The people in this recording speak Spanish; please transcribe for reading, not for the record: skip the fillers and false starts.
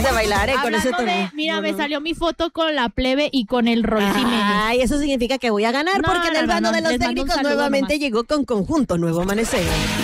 ganas de bailar, con ese tono. Mira, me salió mi foto con la plebe y con el Rol Jiménez. Ay, eso significa que voy a ganar porque en el bando de los técnicos nuevamente llegó con Conjunto Nuevo Amanecer.